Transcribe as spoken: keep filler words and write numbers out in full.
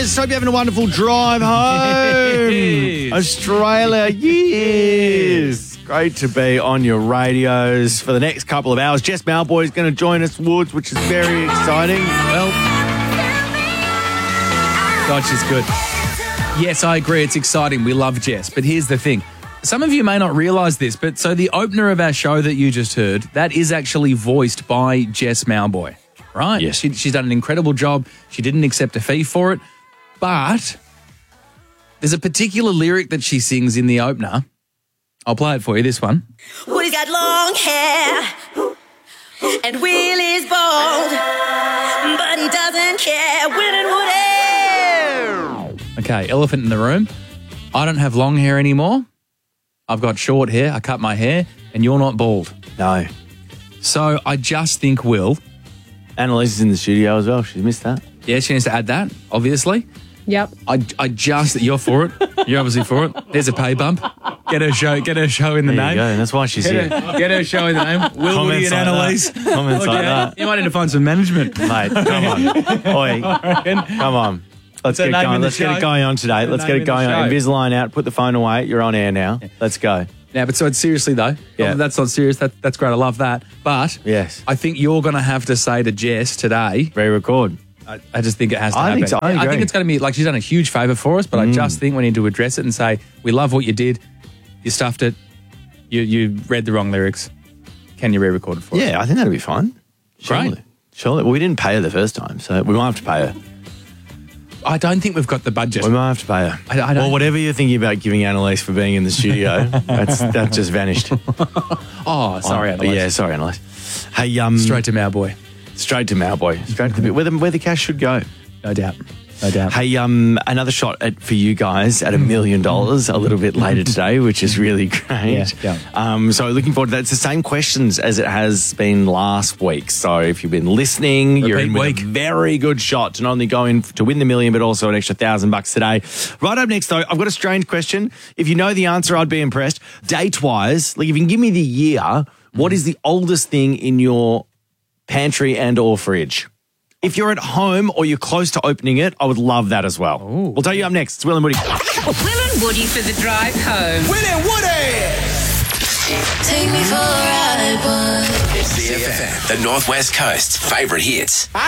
guys. Hope you're having a wonderful drive home. Yes. Australia, yes. Great to be on your radios for the next couple of hours. Jess Mauboy is going to join us, Woods, which is very exciting. Well, God, she's good. Yes, I agree. It's exciting. We love Jess. But here's the thing. Some of you may not realise this, but so the opener of our show that you just heard, that is actually voiced by Jess Mauboy, right? Yes. She, she's done an incredible job. She didn't accept a fee for it. But there's a particular lyric that she sings in the opener. I'll play it for you, this one. Woody's got long hair and Will is bald, but he doesn't care. Will and Woody. Okay, elephant in the room. I don't have long hair anymore. I've got short hair. I cut my hair, and you're not bald. No. So I just think, Will. Annalise is in the studio as well. She's missed that. Yeah, she needs to add that, obviously. Yep. I, I just, you're for it. You're obviously for it. There's a pay bump. Get her show, get her show in the There name. you go. That's why she's Get here. her, get her show in the name. Will, Woody, Comments and like Annalise. that. Comments like that. You might need to find some management. Mate, come on. Oi, come on. Let's her get name in going. the Let's get show. it going on today. Her Let's name get in it the going on. show. Invisalign out. Put the phone away. You're on air now. Let's go. Now, but so it's seriously though. Yeah. Oh, that's not serious. That, that's great. I love that. But Yes. I think you're going to have to say to Jess today. Re-record. I, I just think it has to I happen. think so. I agree. think it's going to be like she's done a huge favour for us, but I Mm. just think we need to address it and say we love what you did. You stuffed it. You you read the wrong lyrics. Can you re-record it for us? Yeah, I think that'll be fine. Surely. Great. Surely. Well, we didn't pay her the first time, so we might have to pay her. I don't think we've got the budget. We might have to pay her. I- I don't- Well, whatever you're thinking about giving Annalise for being in the studio, that's that just vanished. Oh, sorry, Oh, Annalise. Yeah, sorry, Annalise. Hey, um, Straight to Mauboy. straight to Mauboy. Straight to the bit where the, where the cash should go. No doubt. No doubt. Hey, um, another shot at, for you guys at a million dollars a little bit later today, which is really great. Yeah, yeah. Um, so looking forward to that. It's the same questions as it has been last week. So if you've been listening, you're Repeat in with week. a very good shot to not only go in to win the million, but also an extra thousand bucks today. Right up next, though, I've got a strange question. If you know the answer, I'd be impressed. Date-wise, like if you can give me the year, what is the oldest thing in your pantry and or fridge? If you're at home or you're close to opening it, I would love that as well. We'll tell you up next. It's Will and Woody. Will and Woody for the drive home. Will and Woody. Take me for a ride, boy. C F M, the Northwest Coast's favourite hits.